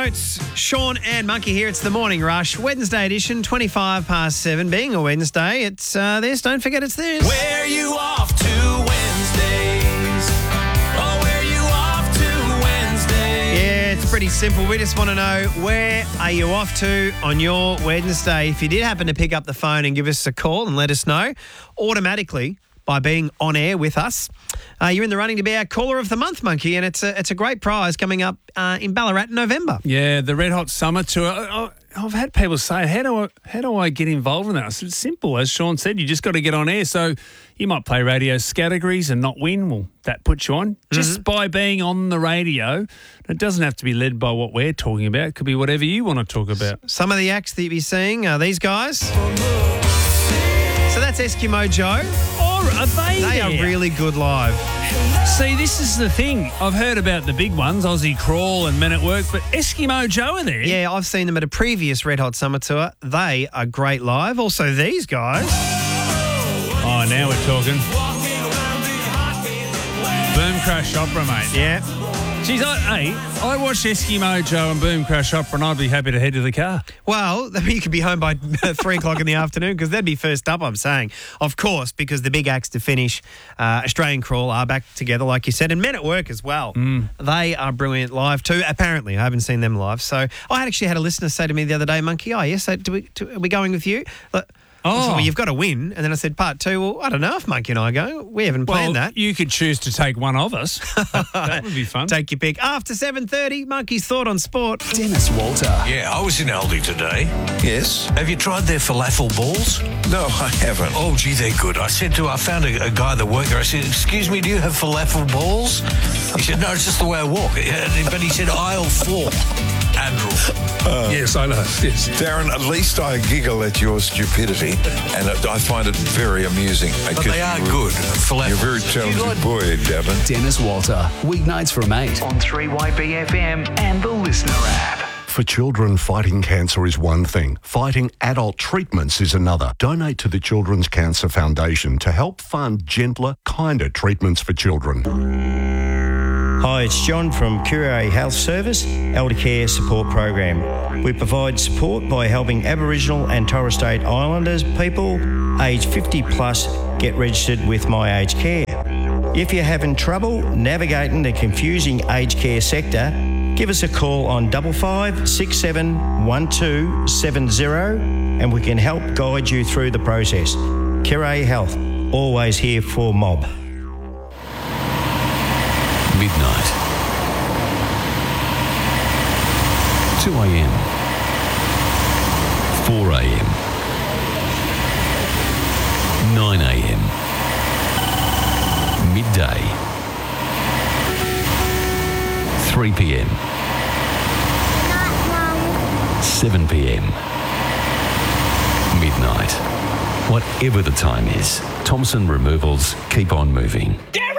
Notes. Sean and Monkey here. It's the Morning Rush, Wednesday edition, 25 past 7. Being a Wednesday, it's this. Don't forget it's this. Where are you off to Wednesdays? Oh, where are you off to Wednesdays? Yeah, it's pretty simple. We just want to know, where are you off to on your Wednesday? If you did happen to pick up the phone and give us a call and let us know, automatically, by being on air with us, you're in the running to be our Caller of the Month, Monkey, and it's a great prize coming up in Ballarat in November. Yeah, the Red Hot Summer Tour. I've had people say, how do I get involved in that? I said, it's simple. As Sean said, you just got to get on air. So you might play radio categories and not win. Well, that puts you on. Just by being on the radio. It doesn't have to be led by what we're talking about. It could be whatever you want to talk about. Some of the acts that you'll be seeing are these guys. So that's Eskimo Joe. Are they They there? are really good live. See, this is the thing. I've heard about the big ones, Aussie Crawl and Men at Work, but Eskimo Joe are there. Yeah, I've seen them at a previous Red Hot Summer Tour. They are great live. Also, these guys. Oh, now we're talking. Boom Crash Opera, mate. Yeah. Geez, I watched Eskimo Joe and Boom Crash Opera and I'd be happy to head to the car. Well, you could be home by 3 o'clock in the afternoon because they'd be first up, I'm saying. Of course, because the big acts to finish, Australian Crawl are back together, like you said, and Men at Work as well. They are brilliant live too, apparently. I haven't seen them live. So I actually had a listener say to me the other day, Monkey, are we going with you? I said, well, you've got to win. And then I said, part two, well, I don't know if Monkey and I go. We haven't planned that. You could choose to take one of us. That would be fun. Take your pick. After 7:30, Monkey's thought on sport. Dennis Walter. Yeah, I was in Aldi today. Yes. Have you tried their falafel balls? No, I haven't. Oh, gee, they're good. I found a guy that worked there. I said, excuse me, do you have falafel balls? He said, no, it's just the way I walk. But he said, aisle 4. Andrew. Yes, I know. Yes. Darren, at least I giggle at your stupidity, and I find it very amusing. But they are good. Falafel. You're a very talented boy, Davin. Dennis Walter, weeknights from 8 on 3YBFM and the Listener app. For children, fighting cancer is one thing. Fighting adult treatments is another. Donate to the Children's Cancer Foundation to help fund gentler, kinder treatments for children. Hi, it's John from Curie Health Service, Elder Care Support Program. We provide support by helping Aboriginal and Torres Strait Islanders people aged 50 plus get registered with My Aged Care. If you're having trouble navigating the confusing aged care sector, give us a call on 55 67 1270 and we can help guide you through the process. Curie Health, always here for Mob. Midnight. 2 a.m. 4 a.m. 9 a.m. Midday. 3 p.m. 7 p.m. Midnight. Whatever the time is, Thompson Removals keep on moving.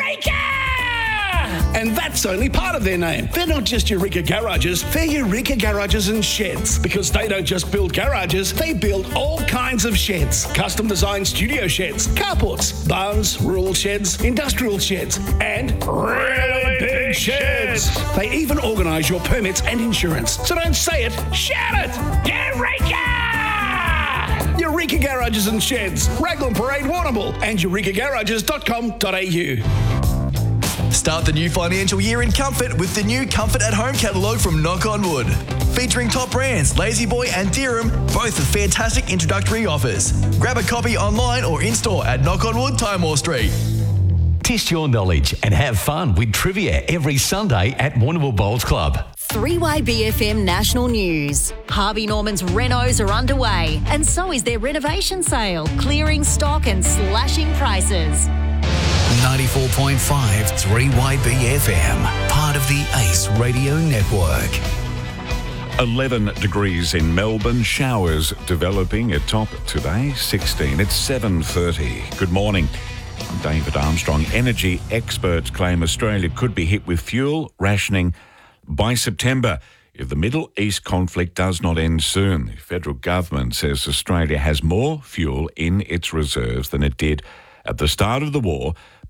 And that's only part of their name. They're not just Eureka Garages, they're Eureka Garages and Sheds. Because they don't just build garages, they build all kinds of sheds. Custom designed studio sheds, carports, barns, rural sheds, industrial sheds, and really big sheds. They even organise your permits and insurance. So don't say it, shout it! Eureka! Eureka Garages and Sheds, Raglan Parade, Warrnambool, and eurekagarages.com.au. Start the new financial year in comfort with the new Comfort at Home catalogue from Knock On Wood. Featuring top brands Lazy Boy and Dirham, both with fantastic introductory offers. Grab a copy online or in-store at Knock On Wood, Timor Street. Test your knowledge and have fun with trivia every Sunday at Warrnambool Bowls Club. 3YBFM National News. Harvey Norman's renos are underway, and so is their renovation sale, clearing stock and slashing prices. 94.5 3YBFM, part of the Ace Radio Network. 11 degrees in Melbourne, showers developing atop today, 16. It's 7:30. Good morning. I'm David Armstrong. Energy experts claim Australia could be hit with fuel rationing by September if the Middle East conflict does not end soon. The federal government says Australia has more fuel in its reserves than it did at the start of the war,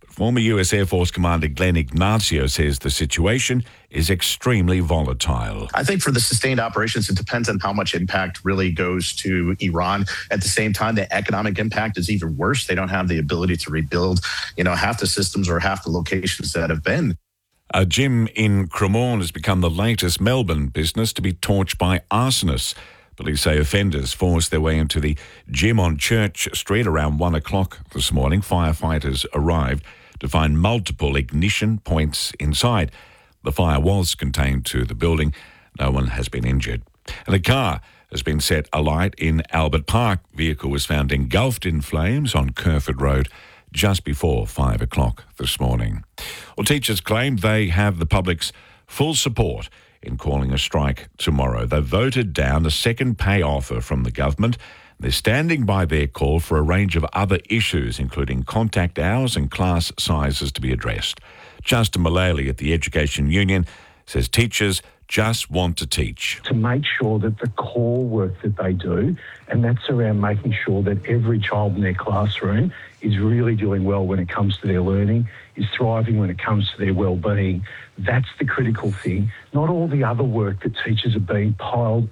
Former US Air Force Commander Glenn Ignacio says the situation is extremely volatile. I think for the sustained operations, it depends on how much impact really goes to Iran. At the same time, the economic impact is even worse. They don't have the ability to rebuild, half the systems or half the locations that have been. A gym in Cremorne has become the latest Melbourne business to be torched by arsonists. Police say offenders forced their way into the gym on Church Street around 1 o'clock this morning. Firefighters arrived to find multiple ignition points inside. The fire was contained to the building. No one has been injured. And a car has been set alight in Albert Park. Vehicle was found engulfed in flames on Kerford Road just before 5 o'clock this morning. Well, teachers claim they have the public's full support in calling a strike tomorrow. They voted down a second pay offer from the government. They're standing by their call for a range of other issues, including contact hours and class sizes to be addressed. Justin Mullally at the Education Union says teachers just want to teach. To make sure that the core work that they do, and that's around making sure that every child in their classroom is really doing well when it comes to their learning, is thriving when it comes to their well-being. That's the critical thing, not all the other work that teachers are being piled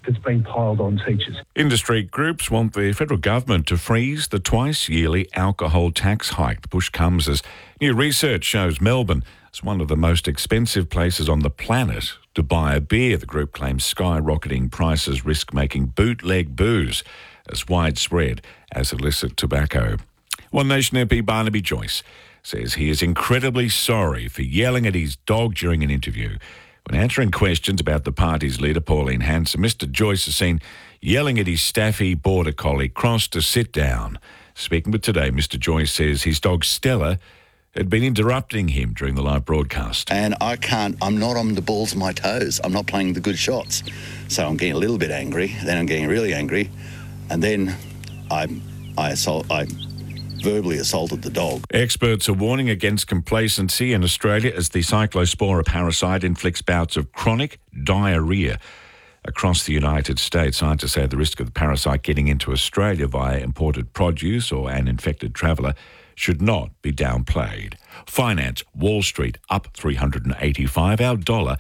on teachers. Industry groups want the federal government to freeze the twice-yearly alcohol tax hike. The push comes as new research shows Melbourne is one of the most expensive places on the planet to buy a beer. The group claims skyrocketing prices risk making bootleg booze as widespread as illicit tobacco. One Nation MP Barnaby Joyce says he is incredibly sorry for yelling at his dog during an interview. When answering questions about the party's leader, Pauline Hanson, Mr Joyce is seen yelling at his staffy border collie, Cross, to sit down. Speaking with Today, Mr Joyce says his dog Stella had been interrupting him during the live broadcast. And I'm not on the balls of my toes. I'm not playing the good shots. So I'm getting a little bit angry, then I'm getting really angry, and then I verbally assaulted the dog. Experts are warning against complacency in Australia as the Cyclospora parasite inflicts bouts of chronic diarrhoea across the United States. Scientists say the risk of the parasite getting into Australia via imported produce or an infected traveller should not be downplayed. Finance, Wall Street up 385, our dollar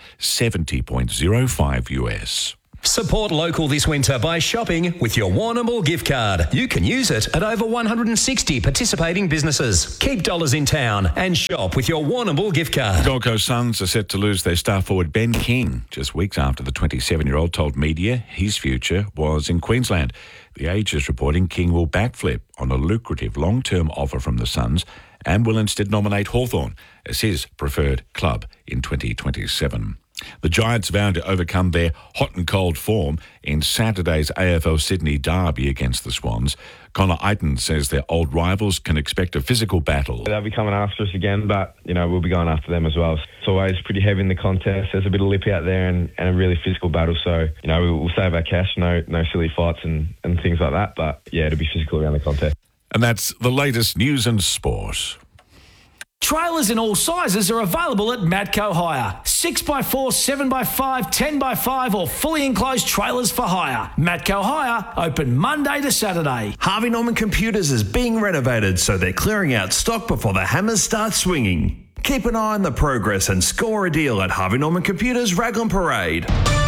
70.05 US. Support local this winter by shopping with your Warrnambool gift card. You can use it at over 160 participating businesses. Keep dollars in town and shop with your Warrnambool gift card. Gold Coast Suns are set to lose their star forward Ben King just weeks after the 27-year-old told media his future was in Queensland. The Age is reporting King will backflip on a lucrative long-term offer from the Suns and will instead nominate Hawthorn as his preferred club in 2027. The Giants vowed to overcome their hot and cold form in Saturday's AFL Sydney derby against the Swans. Connor Eighton says their old rivals can expect a physical battle. They'll be coming after us again, but, we'll be going after them as well. It's always pretty heavy in the contest. There's a bit of lip out there and a really physical battle. So, we'll save our cash, no silly fights and things like that. But, yeah, it'll be physical around the contest. And that's the latest news and sport. Trailers in all sizes are available at Matco Hire. 6x4, 7x5, 10x5 or fully enclosed trailers for hire. Matco Hire, open Monday to Saturday. Harvey Norman Computers is being renovated, so they're clearing out stock before the hammers start swinging. Keep an eye on the progress and score a deal at Harvey Norman Computers Raglan Parade.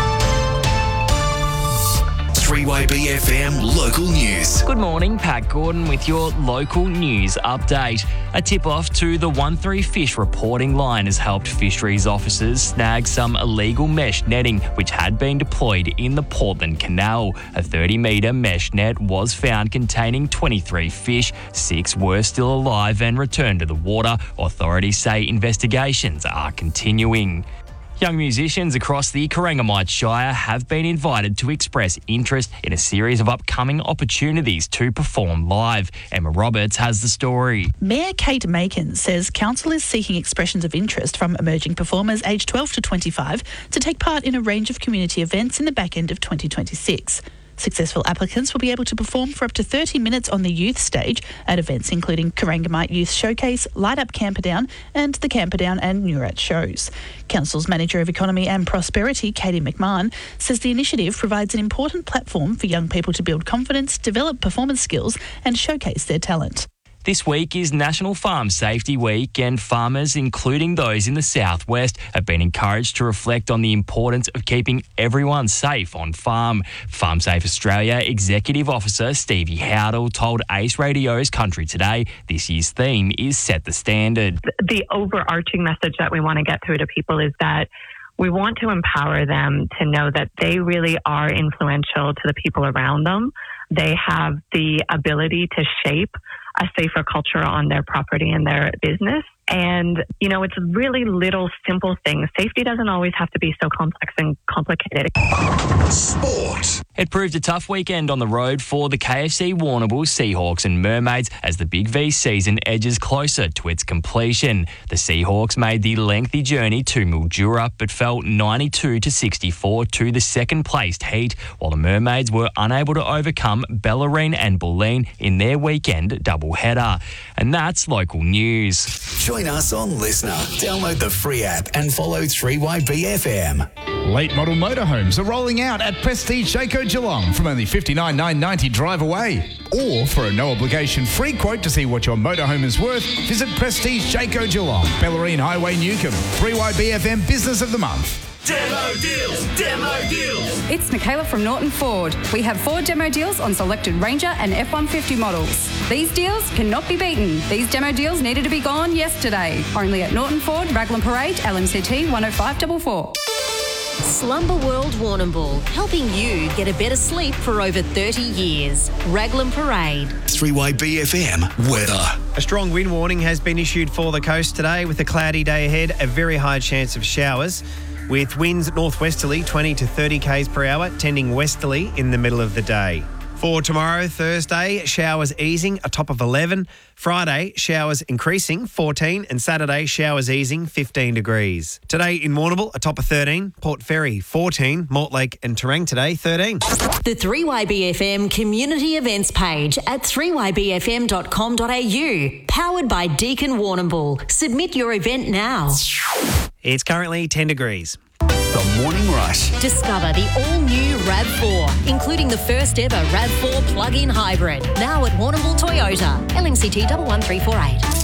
3YB FM local news. Good morning, Pat Gordon with your local news update. A tip-off to the 13 Fish reporting line has helped fisheries officers snag some illegal mesh netting which had been deployed in the Portland Canal. A 30-metre mesh net was found containing 23 fish. 6 were still alive and returned to the water. Authorities say investigations are continuing. Young musicians across the Corangamite Shire have been invited to express interest in a series of upcoming opportunities to perform live. Emma Roberts has the story. Mayor Kate Macon says council is seeking expressions of interest from emerging performers aged 12 to 25 to take part in a range of community events in the back end of 2026. Successful applicants will be able to perform for up to 30 minutes on the youth stage at events including Corangamite Youth Showcase, Light Up Camperdown and the Camperdown and Neurat shows. Council's Manager of Economy and Prosperity, Katie McMahon, says the initiative provides an important platform for young people to build confidence, develop performance skills and showcase their talent. This week is National Farm Safety Week, and farmers, including those in the southwest, have been encouraged to reflect on the importance of keeping everyone safe on farm. FarmSafe Australia Executive Officer Stevie Howdle told Ace Radio's Country Today this year's theme is Set the Standard. The overarching message that we want to get through to people is that we want to empower them to know that they really are influential to the people around them. They have the ability to shape a safer culture on their property and their business. And, you know, it's really little simple things. Safety doesn't always have to be so complex and complicated. Sport. It proved a tough weekend on the road for the KFC Warrnambool Seahawks and Mermaids as the Big V season edges closer to its completion. The Seahawks made the lengthy journey to Mildura but fell 92-64 to the second-placed Heat, while the Mermaids were unable to overcome Bellarine and Bulleen in their weekend doubleheader. And that's local news. Join us on Listener. Download the free app and follow 3YBFM. Late model motorhomes are rolling out at Prestige Jayco Geelong from only $59,990 drive away. Or for a no-obligation free quote to see what your motorhome is worth, visit Prestige Jayco Geelong, Bellarine Highway, Newcomb. 3YBFM Business of the Month. Demo deals! Demo deals! It's Michaela from Norton Ford. We have 4 demo deals on selected Ranger and F-150 models. These deals cannot be beaten. These demo deals needed to be gone yesterday. Only at Norton Ford, Raglan Parade, LMCT 10544. Slumber World Warrnambool, helping you get a better sleep for over 30 years. Raglan Parade. 3YBFM weather. A strong wind warning has been issued for the coast today with a cloudy day ahead, a very high chance of showers, with winds northwesterly 20 to 30 k's per hour, tending westerly in the middle of the day. For tomorrow, Thursday, showers easing, a top of 11. Friday, showers increasing, 14. And Saturday, showers easing, 15 degrees. Today in Warrnambool, a top of 13. Port Fairy, 14. Mortlake and Terang today, 13. The 3YBFM community events page at 3ybfm.com.au. Powered by Deakin Warrnambool. Submit your event now. It's currently 10 degrees. The Morning Rush. Discover the all-new RAV4, including the first ever RAV4 plug-in hybrid. Now at Warrnambool Toyota, LMCT 11348.